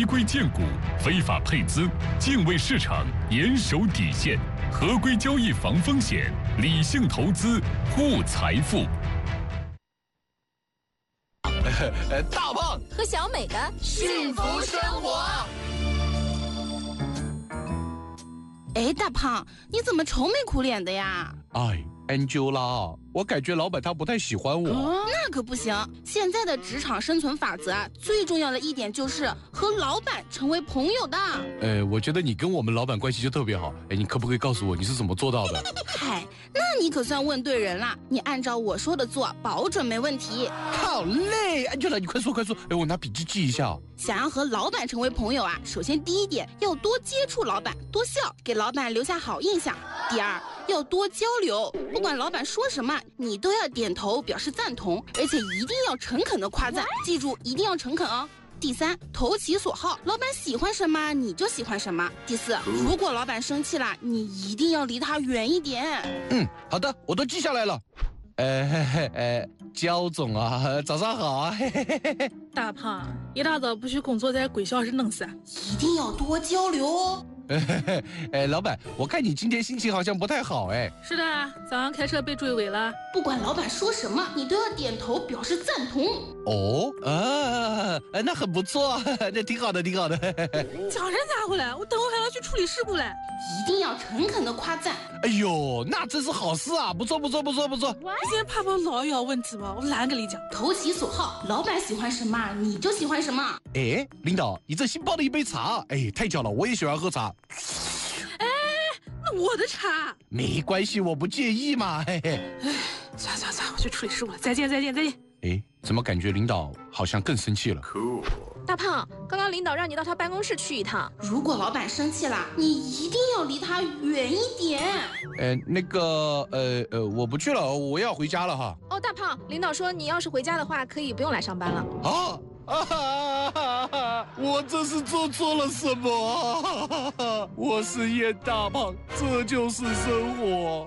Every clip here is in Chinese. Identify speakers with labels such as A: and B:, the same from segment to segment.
A: 违规建股、非法配资、敬畏市场、严守底线、合规交易防风险、理性投资护财富。
B: 大胖
C: 和小美的
B: 幸福生活。
D: 哎，大胖，你怎么愁眉苦脸的呀？
E: 哎，Angela，我感觉老板他不太喜欢我。
D: 那可不行，现在的职场生存法则啊，最重要的一点就是和老板成为朋友的。
E: 我觉得你跟我们老板关系就特别好。哎，你可不可以告诉我你是怎么做到的？
D: 嗨，那你可算问对人了。你按照我说的做，保准没问题。
E: 好嘞，Angela，你快说快说。哎，我拿笔记记一下。
D: 想要和老板成为朋友啊，首先第一点要多接触老板，多笑，给老板留下好印象。第二，要多交流，不管老板说什么，你都要点头表示赞同，而且一定要诚恳的夸赞，记住一定要诚恳哦。第三，投其所好，老板喜欢什么你就喜欢什么。第四，如果老板生气了，你一定要离他远一点。
E: 好的，我都记下来了。焦总啊，早上好啊。
F: 大胖，一大早不去工作，在鬼笑是弄死。
D: 一定要多交流哦。
E: 老板，我看你今天心情好像不太好哎。
F: 是的，早上开车被追尾了。
D: 不管老板说什么，你都要点头表示赞同。
E: 那很不错，那挺好的，挺好的。
F: 讲人咋回来？我等会还要去处理事故嘞。
D: 一定要诚恳的夸赞。
E: 哎呦，那真是好事啊！不错不错不错不错。
F: 你今天怕不老有问题吗？我懒跟你讲。
D: 投其所好，老板喜欢什么你就喜欢什么。
E: 哎，领导，你这新泡的一杯茶，哎，太巧了，我也喜欢喝茶。
F: 哎，那我的茶
E: 没关系，我不介意嘛。嘿嘿。
F: 算，我去处理事务了。再见。
E: 哎，怎么感觉领导好像更生气了？
C: 大胖，刚刚领导让你到他办公室去一趟。
D: 如果老板生气了，你一定要离他远一点。
E: 我不去了，我要回家了哈。
C: 哦，大胖，领导说你要是回家的话，可以不用来上班了。
E: 我这是做错了什么？我是叶大胖，这就是生活。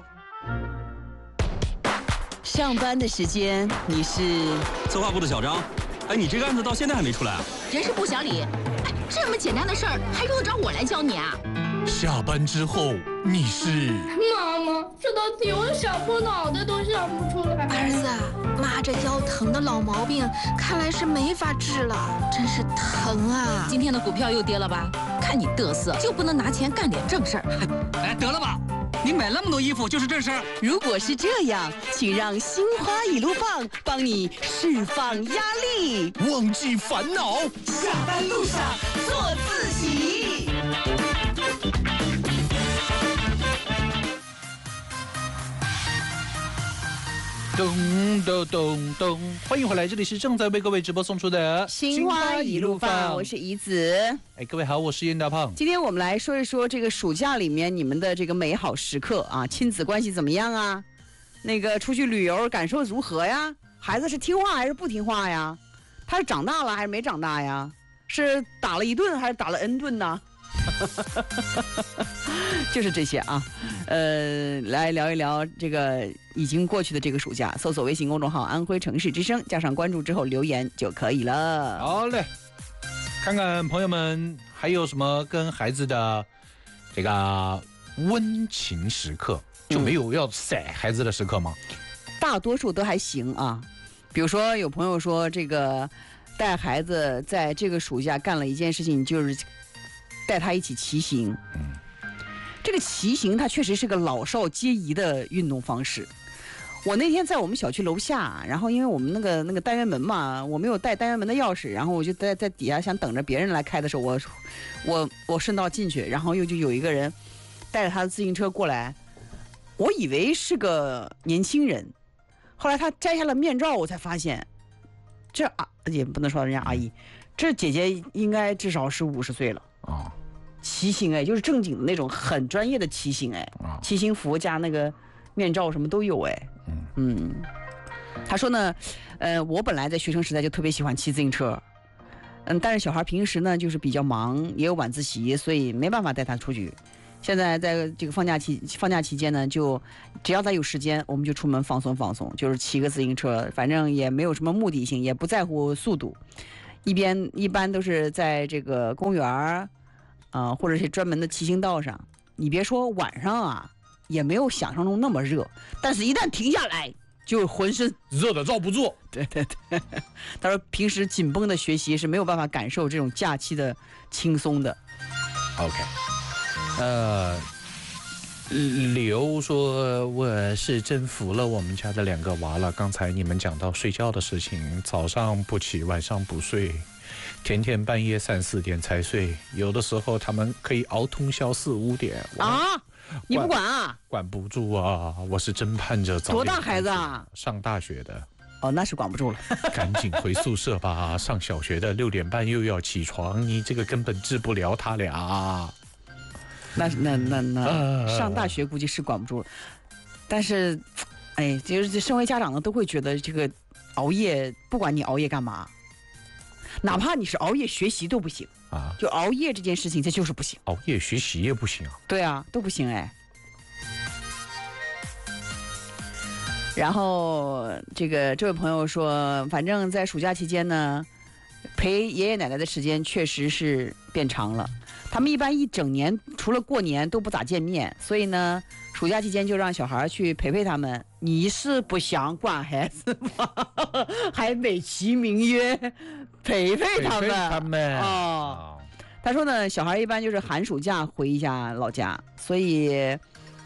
G: 上班的时间你是
H: 策划部的小张。哎，你这个案子到现在还没出来啊？
C: 人事部小李。哎，这么简单的事儿还用得着我来教你啊？
E: 下班之后你是？
I: 妈妈，这道题我想破脑袋都想不出来。
C: 儿子，妈这腰疼的老毛病看来是没法治了，真是疼啊！今天的股票又跌了吧？看你嘚瑟，就不能拿钱干点正事儿？
H: 哎，得了吧！你买那么多衣服就是正事儿。
G: 如果是这样，请让心花一路放帮你释放压力，
E: 忘记烦恼，
G: 下班路上做自己。
J: 咚咚咚咚！欢迎回来，这里是正在为各位直播送出的
G: 心花一路放，我是怡子。
J: 哎，各位好，我是燕大胖。
G: 今天我们来说一说这个暑假里面你们的这个美好时刻啊，亲子关系怎么样啊？那个出去旅游感受如何呀？孩子是听话还是不听话呀？他是长大了还是没长大呀？是打了1顿还是打了 N 顿呢？就是这些啊，来聊一聊这个已经过去的这个暑假，搜索微信公众号安徽城市之声，加上关注之后留言就可以了。
J: 好嘞，看看朋友们还有什么跟孩子的这个温情时刻，就没有要晒孩子的时刻吗？
G: 大多数都还行啊，比如说有朋友说这个带孩子在这个暑假干了一件事情，就是带他一起骑行。这个骑行它确实是个老少皆宜的运动方式。我那天在我们小区楼下，然后因为我们那个单元门嘛，我没有带单元门的钥匙，然后我就在底下想等着别人来开的时候，我顺道进去，然后就有一个人带着他的自行车过来，我以为是个年轻人，后来他摘下了面罩，我才发现这也不能说人家阿姨，这姐姐应该至少是50岁了啊。骑行就是正经的那种很专业的骑行骑行服加那个面罩什么都有他说呢，我本来在学生时代就特别喜欢骑自行车，但是小孩平时呢就是比较忙，也有晚自习，所以没办法带他出去。现在在这个放假期间呢，就只要他有时间，我们就出门放松放松，就是骑个自行车，反正也没有什么目的性，也不在乎速度。 一般都是在这个公园或者是专门的骑行道上。你别说晚上啊，也没有想象中那么热，但是一旦停下来，就浑身
J: 热的罩不住。
G: 对。他说平时紧绷的学习是没有办法感受这种假期的轻松的。
J: OK， 刘说我是真服了我们家的2个娃了。刚才你们讲到睡觉的事情，早上不起，晚上不睡，天天半夜3、4点才睡，有的时候他们可以熬通宵4、5点
G: 啊！你不管啊？
J: 管不住啊！我是真盼着早点。
G: 多大孩子啊？
J: 上大学的。
G: 哦，那是管不住了。
J: 赶紧回宿舍吧！上小学的6点半又要起床，你这个根本治不了他俩。
G: 那上大学估计是管不住了，但是，哎，就是身为家长的都会觉得这个熬夜，不管你熬夜干嘛，哪怕你是熬夜学习都不行啊！就熬夜这件事情，这就是不行。
J: 熬夜学习也不行啊？
G: 对啊，都不行哎。然后这位朋友说，反正在暑假期间呢，陪爷爷奶奶的时间确实是变长了。他们一般一整年除了过年都不咋见面，所以呢，暑假期间就让小孩去陪他们。你是不想管孩子吗？还美其名曰陪他们哦。他说呢，小孩一般就是寒暑假回一下老家，所以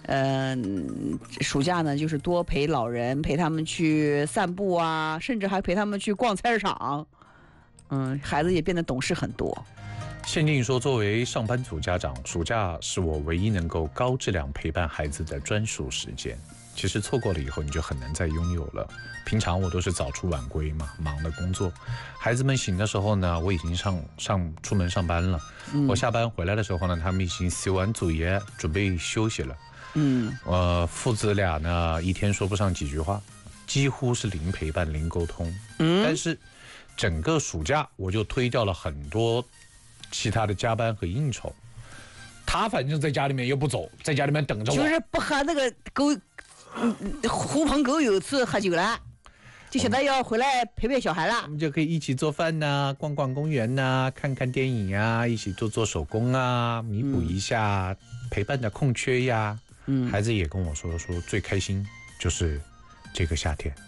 G: 暑假呢就是多陪老人，陪他们去散步啊，甚至还陪他们去逛菜市场。孩子也变得懂事很多。
J: 限定说，作为上班族家长，暑假是我唯一能够高质量陪伴孩子的专属时间。其实错过了以后，你就很难再拥有了。平常我都是早出晚归嘛，忙的工作。孩子们醒的时候呢，我已经出门上班了。我下班回来的时候呢，他们已经写完作业，准备休息了。父子俩呢，一天说不上几句话，几乎是零陪伴、零沟通。但是整个暑假我就推掉了很多其他的加班和应酬，他反正在家里面又不走，在家里面等着我，
G: 就是不和那个狐朋狗友去喝酒了，就现在要回来陪陪小孩了。
J: 我们就可以一起做饭呐，逛逛公园呐，看看电影呀，一起做手工啊，弥补一下陪伴的空缺呀。孩子也跟我说最开心就是这个夏天。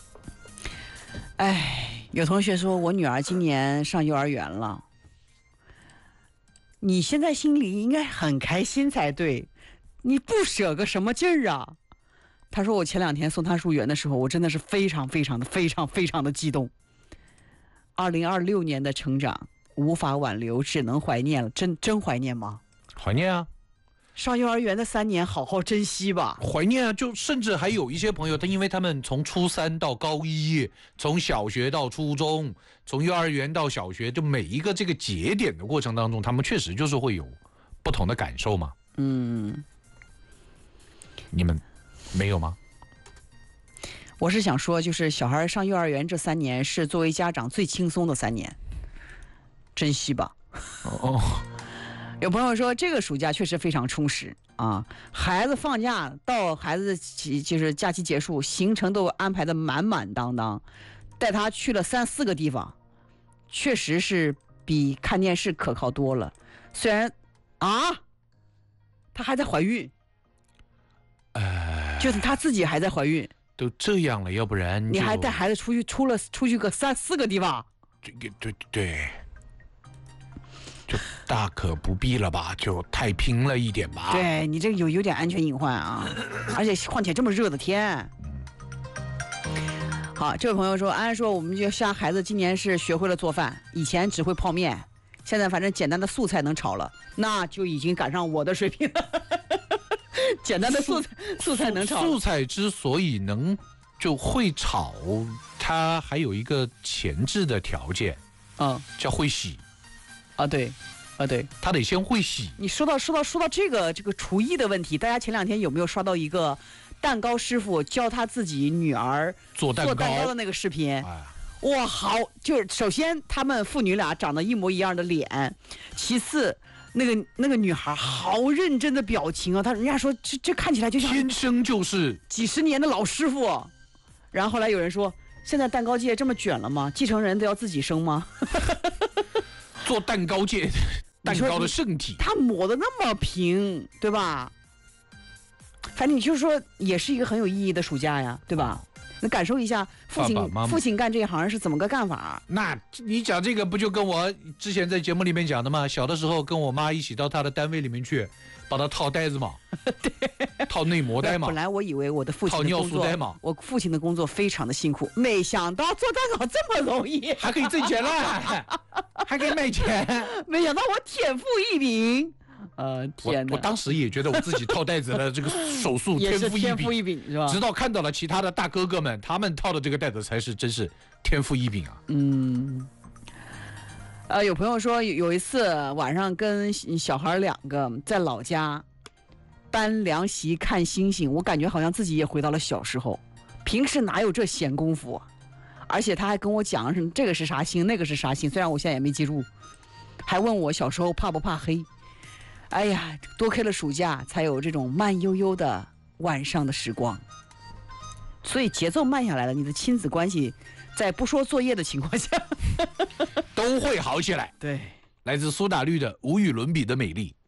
G: 哎，有同学说我女儿今年上幼儿园了。你现在心里应该很开心才对，你不舍个什么劲儿啊？他说我前2天送他入园的时候，我真的是非常的激动。2026年的成长无法挽留，只能怀念了。真怀念吗？
J: 怀念啊！
G: 上幼儿园的3年，好好珍惜吧。
J: 怀念啊！就甚至还有一些朋友，因为他们从初3到高1，从小学到初中，从幼儿园到小学，就每一个这个节点的过程当中，他们确实就是会有不同的感受嘛。你们没有吗？
G: 我是想说，就是小孩上幼儿园这3年是作为家长最轻松的3年，珍惜吧。有朋友说这个暑假确实非常充实啊，孩子放假到孩子就是假期结束，行程都安排的满满当当，带他去了3、4个地方，确实是比看电视可靠多了。虽然她还在怀孕，就是她自己还在怀孕，
J: 都这样了，要不然
G: 你还带孩子出去个3、4个地方，
J: 对。就大可不必了吧，就太拼了一点吧。
G: 对，你这个有点安全隐患啊，而且况且这么热的天。好，这位朋友说，安说我们就像孩子今年是学会了做饭，以前只会泡面，现在反正简单的素菜能炒了，那就已经赶上我的水平了。简单的素菜能炒。
J: 素菜之所以能就会炒，它还有一个前置的条件，叫会洗。
G: 对，
J: 他得先会洗。
G: 你说到这个厨艺的问题，大家前2天有没有刷到一个蛋糕师傅教他自己女儿做蛋糕的那个视频？哇，好，就是首先他们父女俩长得一模一样的脸，其次那个女孩好认真的表情啊，人家说这看起来就像
J: 天生就是
G: 几10年的老师傅。然后后来有人说， 现在蛋糕界这么卷了吗？继承人都要自己生吗？
E: 做蛋糕界蛋糕的圣体，
G: 它抹得那么平，对吧？反正你就说也是一个很有意义的暑假呀，对吧？你感受一下父亲干这一行是怎么个干法？
E: 那你讲这个不就跟我之前在节目里面讲的吗？小的时候跟我妈一起到她的单位里面去，把她套袋子嘛，对，套内膜袋嘛。
G: 本来我以为我的父亲的工作，套尿
E: 素袋嘛，
G: 我父亲的工作非常的辛苦，没想到做蛋糕这么容易，
E: 还可以挣钱了，还可以卖钱，
G: 没想到我天赋异禀。天哪！
E: 我当时也觉得我自己套袋子的这个手速
G: 天赋异禀，是吧？
E: 直到看到了其他的大哥哥们，他们套的这个袋子才是真是天赋异禀啊。
G: 有朋友说有一次晚上跟小孩2个在老家搬凉席看星星，我感觉好像自己也回到了小时候，平时哪有这闲工夫啊？而且他还跟我讲什么这个是啥星，那个是啥星，虽然我现在也没记住，还问我小时候怕不怕黑。哎呀，多亏了暑假，才有这种慢悠悠的晚上的时光，所以节奏慢下来了，你的亲子关系在不说作业的情况下
E: 都会好起来。
G: 对，
E: 来自苏打绿的无与伦比的美丽。